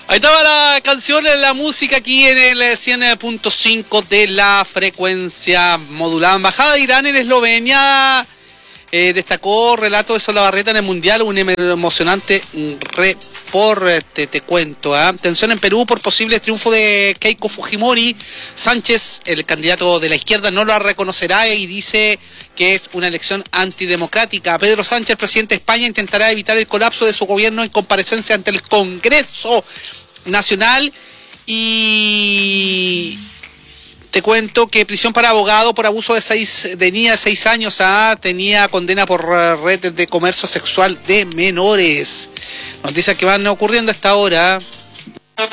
Ahí estaba la canción, la música aquí en el 100.5 de la frecuencia modulada. Embajada de Irán en Eslovenia destacó relato de Solabarrieta en el Mundial, un emocionante reporte, te cuento. Tensión en Perú por posible triunfo de Keiko Fujimori. Sánchez, el candidato de la izquierda, no lo reconocerá y dice que es una elección antidemocrática. Pedro Sánchez, presidente de España, intentará evitar el colapso de su gobierno en comparecencia ante el Congreso Nacional. Y te cuento que prisión para abogado por abuso de niña de 6 años. Tenía condena por red de comercio sexual de menores. Noticias que van ocurriendo a esta hora.